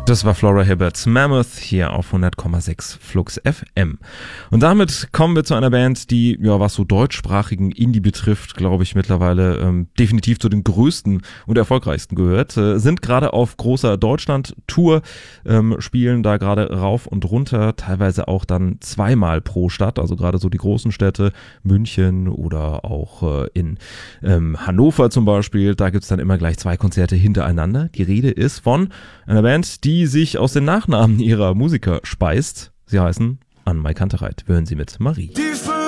Das war Flora Hibbert's Mammoth hier auf 100,6 Flux FM. Und damit kommen wir zu einer Band, die, ja, was so deutschsprachigen Indie betrifft, glaube ich mittlerweile definitiv zu den größten und erfolgreichsten gehört. Sind gerade auf großer Deutschland-Tour, spielen da gerade rauf und runter, teilweise auch dann zweimal pro Stadt, also gerade so die großen Städte, München oder auch in Hannover zum Beispiel. Da gibt's dann immer gleich 2 Konzerte hintereinander. Die Rede ist von einer Band, die sich aus den Nachnamen ihrer Musiker speist. Sie heißen Ann-Mai Kantereit. Wir hören sie mit Marie. Die